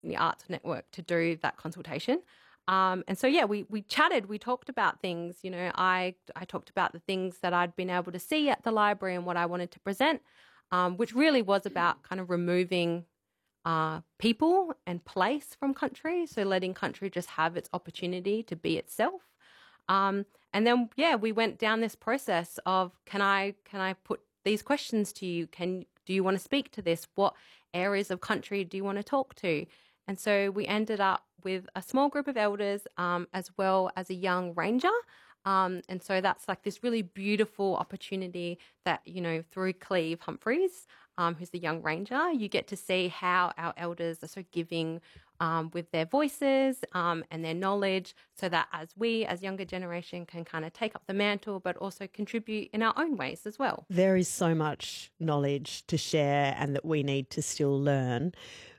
the Arts Network to do that consultation. And so, yeah, we chatted, we talked about things, you know, I talked about the things that I'd been able to see at the library and what I wanted to present, which really was about kind of removing people and place from country. So letting country just have its opportunity to be itself. And then, yeah, we went down this process of, can I put these questions to you? Do you want to speak to this? What areas of country do you want to talk to? And so we ended up with a small group of elders, as well as a young ranger. And so that's like this really beautiful opportunity that, you know, through Cleve Humphreys, who's the young ranger, you get to see how our elders are so giving with their voices and their knowledge, so that as we, as younger generation, can kind of take up the mantle, but also contribute in our own ways as well. There is so much knowledge to share and that we need to still learn.